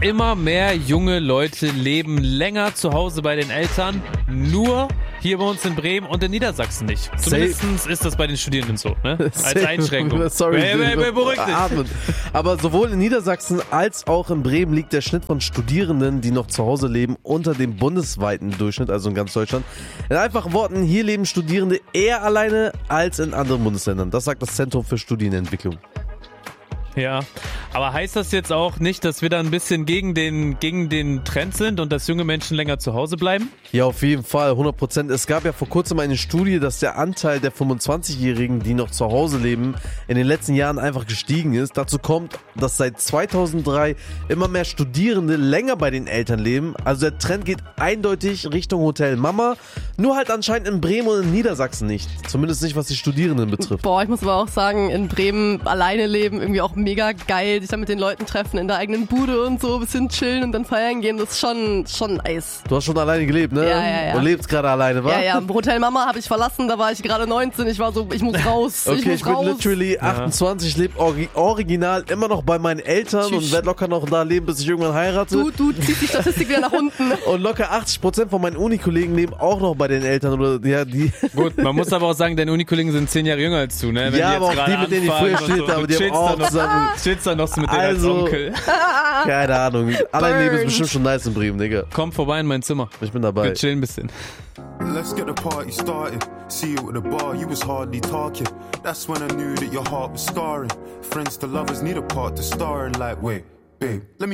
immer mehr junge Leute leben länger zu Hause bei den Eltern, nur hier bei uns in Bremen und in Niedersachsen nicht. Zumindest ist das bei den Studierenden so, ne? Als Einschränkung. Sorry, beruhig dich. Atmen. Aber sowohl in Niedersachsen als auch in Bremen liegt der Schnitt von Studierenden, die noch zu Hause leben, unter dem bundesweiten Durchschnitt, also in ganz Deutschland. In einfachen Worten, hier leben Studierende eher alleine als in anderen Bundesländern. Das sagt das Zentrum für Studienentwicklung. Ja, aber heißt das jetzt auch nicht, dass wir da ein bisschen gegen den Trend sind und dass junge Menschen länger zu Hause bleiben? Ja, auf jeden Fall, 100%. Es gab ja vor kurzem eine Studie, dass der Anteil der 25-Jährigen, die noch zu Hause leben, in den letzten Jahren einfach gestiegen ist. Dazu kommt, dass seit 2003 immer mehr Studierende länger bei den Eltern leben. Also der Trend geht eindeutig Richtung Hotel Mama, nur halt anscheinend in Bremen und in Niedersachsen nicht. Zumindest nicht, was die Studierenden betrifft. Boah, ich muss aber auch sagen, in Bremen alleine leben irgendwie auch mega geil, sich dann mit den Leuten treffen, in der eigenen Bude und so, ein bisschen chillen und dann feiern gehen, das ist schon nice. Du hast schon alleine gelebt, ne? Ja. Du lebst gerade alleine, wa? Ja, Hotel Mama habe ich verlassen, da war ich gerade 19, ich war so, ich muss raus, okay, ich bin literally 28, lebe original immer noch bei meinen Eltern und werde locker noch da leben, bis ich irgendwann heirate. Du ziehst die Statistik wieder nach unten. Und locker 80% von meinen Unikollegen leben auch noch bei den Eltern oder ja, die. Gut, man muss aber auch sagen, deine Unikollegen sind 10 Jahre jünger als du, ne? Wenn ja, die aber auch die, mit denen ich früher studiert habe, die haben auch zusammen. Chillst dann noch so mit denen als Onkel. Keine Ahnung. Alleinleben ist bestimmt schon nice in Bremen, Digga. Komm vorbei in mein Zimmer. Ich bin dabei. Wir chillen ein bisschen. Let's get the party started. See you at the bar, you was hardly talking. That's when I knew that your heart was scarring. Friends to lovers need a part to star in, like, wait, babe, let me